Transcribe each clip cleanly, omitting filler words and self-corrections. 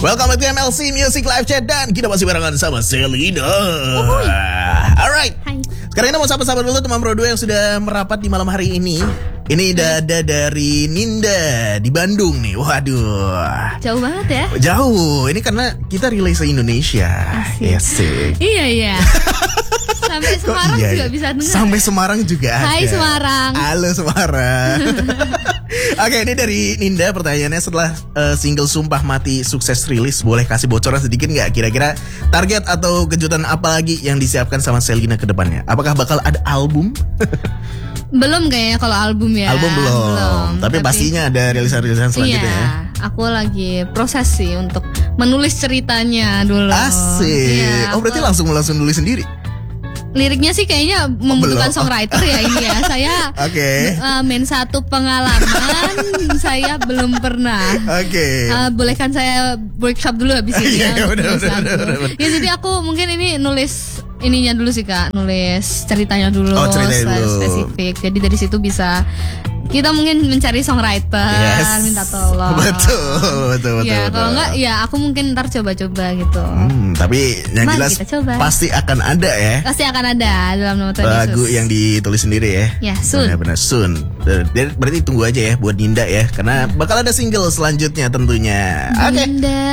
Welcome back to MLC Music Live Chat dan kita masih barengan sama Selina. Alright. Hai. Sekarang kita mau sapa-sapa dulu teman Pro 2 yang sudah merapat di malam hari ini. Ini dada dari Ninda di Bandung nih. Waduh. Jauh banget ya. Jauh. Ini karena kita relay se-Indonesia. Yes. Iya. Sampai Semarang Iya, juga bisa dengar. Sampai Semarang juga ada. Hai Semarang. Halo Semarang. Oke, ini dari Ninda pertanyaannya setelah single Sumpah Mati sukses rilis, boleh kasih bocoran sedikit nggak kira-kira target atau kejutan apa lagi yang disiapkan sama Selina ke depannya? Apakah bakal ada album? Belum kayaknya kalau album ya. Album belum. Tapi pastinya ada rilisan-rilisan selanjutnya ya. Iya, aku lagi proses sih untuk menulis ceritanya dulu. Asik. Iya, Berarti langsung nulis sendiri? Liriknya sih kayaknya membutuhkan songwriter ya ini ya. Saya main satu pengalaman saya belum pernah. Bolehkan saya workshop dulu habis ini ya. Udah. Ya jadi aku mungkin ini nulis ininya dulu sih Kak, nulis ceritanya dulu, spesifik. Jadi dari situ bisa kita mungkin mencari songwriter, minta tolong. Betul. Ya kalau enggak ya aku mungkin ntar coba-coba gitu. Tapi yang jelas pasti akan ada ya. Pasti akan ada dalam nama Tuhan Yesus. Lagu yang ditulis sendiri ya. Ya soon. Benar soon. Berarti tunggu aja ya buat Ninda ya, karena bakal ada single selanjutnya tentunya. Ninda.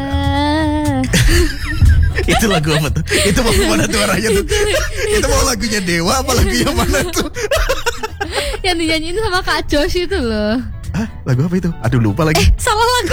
Itu lagu apa tuh? Itu mau mana tuh arahnya tuh? Itu mau lagunya Dewa apa lagunya mana tuh? Yang dinyanyiin sama Kak Josh itu loh. Hah? Lagu apa itu? Aduh lupa lagi. Salah lagu.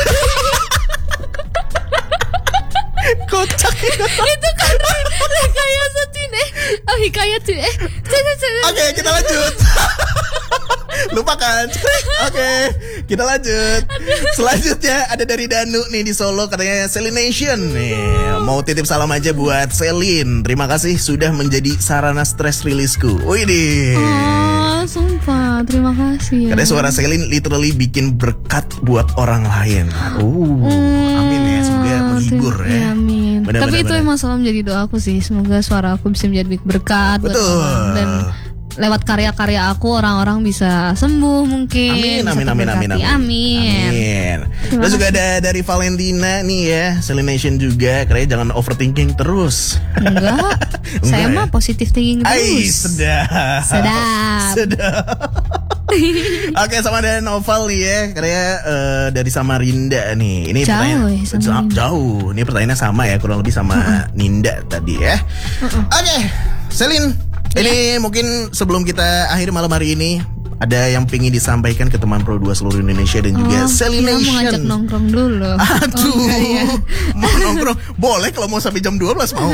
Kocak. Itu kan rekayasa Cine. Hikayat Cine. Oke, kita lanjut. Lupakan. Oke, kita lanjut. Selanjutnya ada dari Danu nih di Solo, katanya Selination nih. Mau titip salam aja buat Selin. Terima kasih sudah menjadi sarana stress rilisku. Widih. Sumpah, terima kasih. Katanya suara Selin literally bikin berkat buat orang lain. Amin ya, semoga menghibur ya. Amin. Tapi itu emang selalu menjadi doaku sih. Semoga suara aku bisa menjadi berkat. Betul. Dan lewat karya-karya aku orang-orang bisa sembuh mungkin. Amin. Terus juga ada dari Valentina nih ya, Selination juga. Katanya jangan overthinking terus. Enggak. Saya mah positive thinking terus. Sedap. Oke, sama ada Noval nih ya, katanya dari Samarinda nih. Ini jauh. Ini pertanyaannya sama ya, kurang lebih sama Ninda tadi ya. Oke, Selin, ini mungkin sebelum kita akhir malam hari ini, ada yang pengen disampaikan ke teman Pro 2 seluruh Indonesia dan juga Selination. Mau ngajak nongkrong dulu. Aduh, mau nongkrong boleh kalau mau sampai jam 12 mau.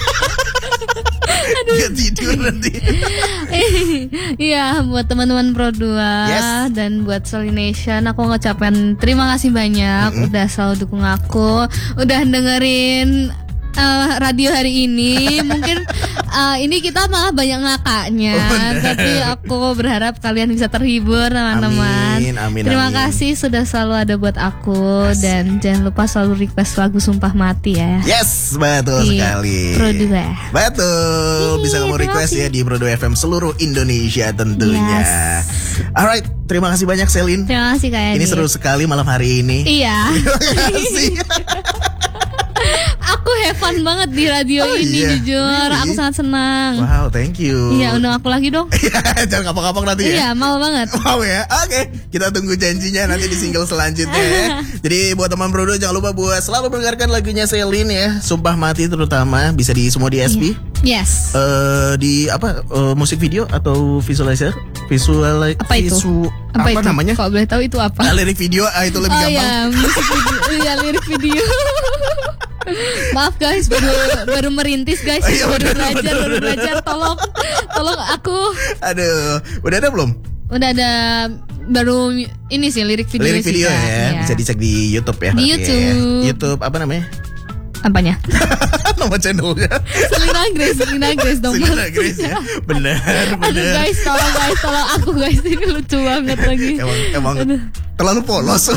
Gak tidur nanti. Iya, buat teman-teman Pro 2 dan buat Selination, aku ngucapin terima kasih banyak udah selalu dukung aku, udah dengerin radio hari ini. Mungkin ini kita malah banyak ngakaknya, tapi aku berharap kalian bisa terhibur teman-teman. Amin. Terima kasih sudah selalu ada buat aku. Dan jangan lupa selalu request lagu Sumpah Mati ya. Yes, betul sekali. Pro 2. Betul. Bisa kamu request ya di Pro 2 FM seluruh Indonesia tentunya. Alright, terima kasih banyak Selin. Terima kasih Kak Edi. Ini seru sekali malam hari ini. Iya. Terima kasih. Aku have fun banget di radio ini, jujur. Really? Aku sangat senang. Wow, thank you. Iya, undang aku lagi dong. Jangan kapok-kapok nanti ya. Iya, mau banget. Mau ya? Oke, kita tunggu janjinya nanti di single selanjutnya ya. Jadi buat teman Pro 2 jangan lupa buat selalu mendengarkan lagunya Selin ya. Sumpah Mati terutama bisa di semua di SP. Yes. Di apa musik video atau visualizer? Apa itu? Apa namanya? Kalau boleh tahu itu apa? Lirik video itu lebih gampang. Iya, musik video. Iya, lirik video. Maaf guys, baru merintis guys, baru belajar, tolong aku. Aduh, udah ada belum? Udah ada, baru ini sih lirik video. Lirik video ya, bisa dicek di YouTube ya. Di YouTube. Ya. YouTube apa namanya? Apanya? Nama channelnya Selina Grace dong. Selina Grace ya. Benar. Aduh guys, tolong aku guys, ini lucu banget lagi. Emang terlalu polos.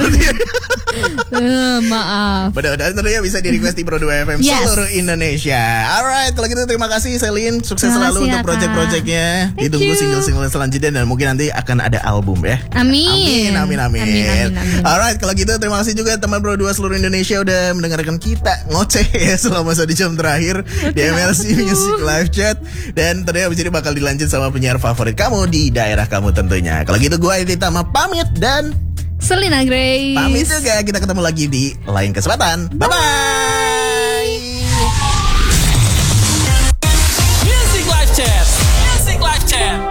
Maaf. Mudah-mudahan tentunya bisa di request di Pro 2 FM seluruh Indonesia. Alright, kalau gitu terima kasih Selin. Sukses selalu untuk project-projectnya. Ditunggu single-single selanjutnya dan mungkin nanti akan ada album ya. Amin. Amin. Alright, kalau gitu terima kasih juga teman Pro 2 seluruh Indonesia udah mendengarkan kita ngoceh ya selama 1 jam terakhir di MLC Music Live Chat. Dan tentunya abis ini bakal dilanjut sama penyiar favorit kamu di daerah kamu tentunya. Kalau gitu gue Edi Tama pamit dan Selina Grace pamit juga. Kita ketemu lagi di lain kesempatan. Bye-bye.